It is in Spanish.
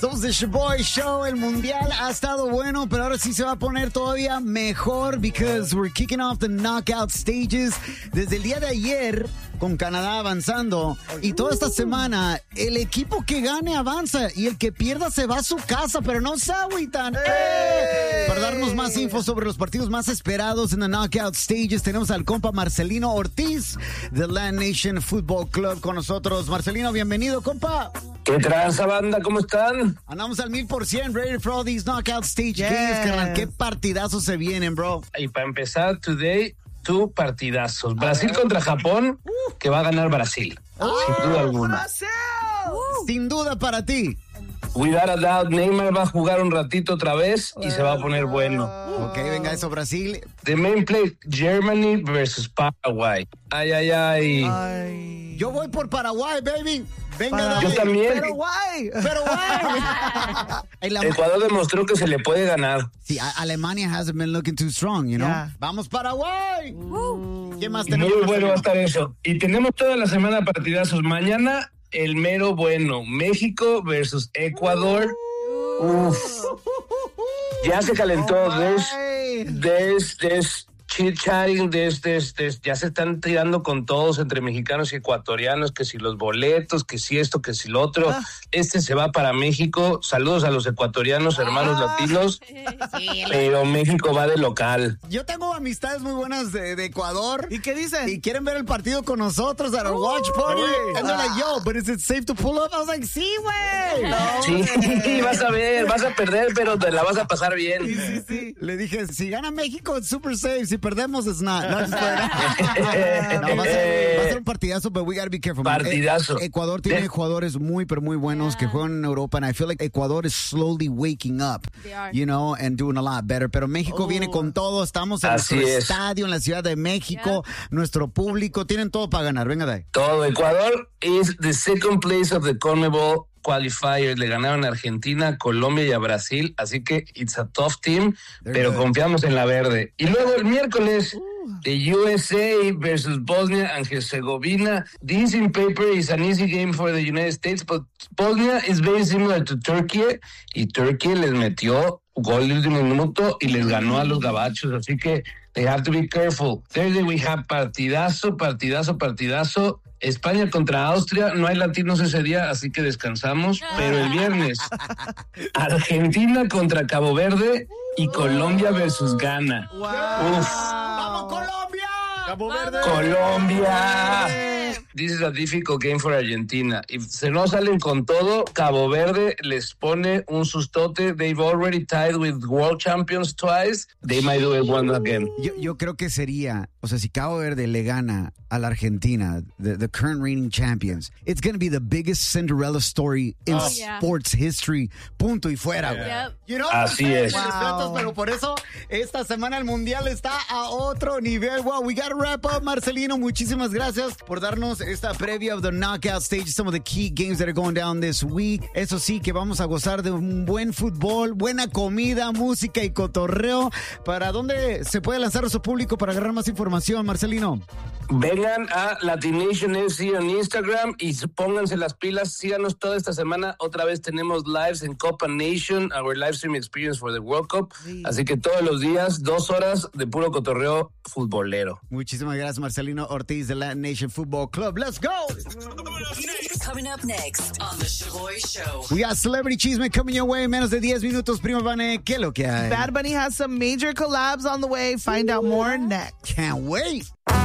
Somos The Shaboy Show. El mundial ha estado bueno, pero ahora sí se va a poner todavía mejor because we're kicking off the knockout stages. Desde el día de ayer, con Canadá avanzando, y toda esta semana, el equipo que gane avanza y el que pierda se va a su casa, pero no se agüitan. Para darnos más info sobre los partidos más esperados en the knockout stages, tenemos al compa Marcelino Ortiz de Land Nation Football Club con nosotros. Marcelino, bienvenido, compa. ¿Qué tranza, banda? ¿Cómo están? Andamos al 1000%, ready for all these knockout stage games, carnal. Qué partidazos se vienen, bro. Y para empezar, today, two partidazos. Brasil contra Japón, que va a ganar Brasil. Sin duda alguna. Sin duda para ti. Without a doubt, Neymar va a jugar un ratito otra vez y se va a poner bueno. Ok, venga eso, Brasil. The main play, Germany versus Paraguay. Ay, ay, ay. Yo voy por Paraguay, baby. Venga, dale. Yo también. Pero guay. Ecuador demostró que se le puede ganar. Sí, Alemania hasn't been looking too strong, you know. Yeah. Vamos Paraguay. ¿Qué más tenemos? Muy bueno va a estar eso. Y tenemos toda la semana partidazos. Mañana, el mero bueno. México versus Ecuador. Uf. Ya se calentó. There's chit-chatting, ya se están tirando con todos entre mexicanos y ecuatorianos, que si los boletos, que si esto, que si lo otro. Este se va para México. Saludos a los ecuatorianos, hermanos latinos. Sí, pero México va de local. Yo tengo amistades muy buenas de Ecuador. ¿Y qué dicen? Y quieren ver el partido con nosotros at our watch party. And they're like, yo, but is it safe to pull up? I was like, sí, güey. Sí, vas a ver, vas a perder, pero te la vas a pasar bien. Sí. Le dije, si gana México, it's super safe. Si perdemos, it's not. No, va a ser un partidazo, but we gotta be careful. Partidazo. Ecuador tiene jugadores muy, pero muy buenos que juegan en Europa, and I feel like Ecuador is slowly waking up, you know, and doing a lot better. Pero México viene con todo. Estamos en nuestro estadio, en la Ciudad de México. Nuestro público, tienen todo para ganar. Venga de ahí. Todo. Ecuador is the second place of the CONMEBOL qualifiers. Le ganaron a Argentina, Colombia y a Brasil, así que it's a tough team, pero confiamos en la verde. Y luego el miércoles, the USA versus Bosnia and Herzegovina. This in paper is an easy game for the United States, but Bosnia is very similar to Turkey, y Turkey les metió gol de último minuto y les ganó a los gabachos, así que they have to be careful. Thursday we have partidazo. España contra Austria, no hay latinos ese día, así que descansamos. Pero el viernes, Argentina contra Cabo Verde y Colombia versus Ghana. Wow. Uf. ¡Vamos, Colombia! Cabo Verde. ¡Colombia! This is a difficult game for Argentina. If se no salen con todo, Cabo Verde les pone un sustote. They've already tied with world champions twice. They might do it once again. Yo creo que sería, o sea, si Cabo Verde le gana a la Argentina, the current reigning champions, it's going to be the biggest Cinderella story in sports history. Punto y fuera, güey. You know, así es. Respetos, pero por eso esta semana el mundial está a otro nivel. Wow, we got to wrap up, Marcelino. Muchísimas gracias por darnos esta previa of the knockout stage, some of the key games that are going down this week. Eso sí, que vamos a gozar de un buen fútbol, buena comida, música y cotorreo. ¿Para dónde se puede lanzar a su público para agarrar más información, Marcelino? Vengan a Latination FC en Instagram y pónganse las pilas. Síganos toda esta semana. Otra vez tenemos lives en Copa Nation, our live stream experience for the World Cup. Así que todos los días, 2 horas de puro cotorreo futbolero. Muchísimas gracias, Marcelino Ortiz de Land Nation Football Club. Let's go! Coming up next on The Shaboy Show. We got Celebrity Chisme coming your way. Menos de 10 minutos, Prima Vane. ¿Qué es lo que hay? Bad Bunny has some major collabs on the way. Find out more next. Can't wait.